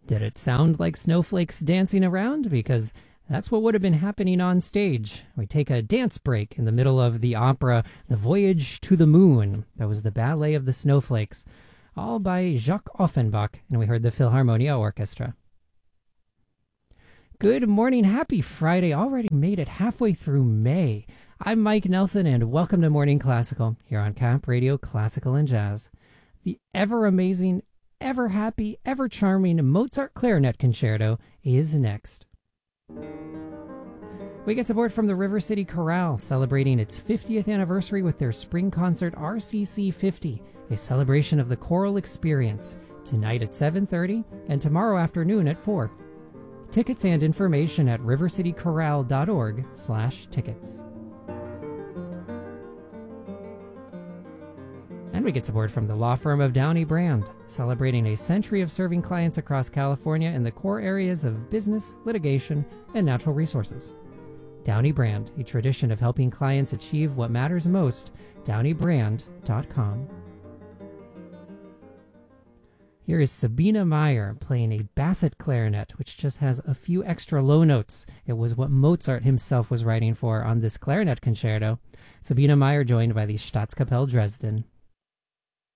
Did it sound like snowflakes dancing around? Because that's what would have been happening on stage. We take a dance break in the middle of the opera, The Voyage to the Moon. That was the Ballet of the Snowflakes, all by Jacques Offenbach, and we heard the Philharmonia Orchestra. Good morning, happy Friday, already made it halfway through May. I'm Mike Nelson, and welcome to Morning Classical, here on Cap Radio Classical and Jazz. The ever-amazing, ever-happy, ever-charming Mozart Clarinet Concerto is next. We get support from the River City Chorale, celebrating its 50th anniversary with their spring concert RCC 50, a celebration of the choral experience, tonight at 7:30 and tomorrow afternoon at 4. Tickets and information at rivercitychorale.org/tickets. And we get support from the law firm of Downey Brand, celebrating a century of serving clients across California in the core areas of business, litigation, and natural resources. Downey Brand, a tradition of helping clients achieve what matters most. DowneyBrand.com. Here is Sabina Meyer playing a Bassett clarinet, which just has a few extra low notes. It was what Mozart himself was writing for on this clarinet concerto. Sabina Meyer joined by the Staatskapelle Dresden.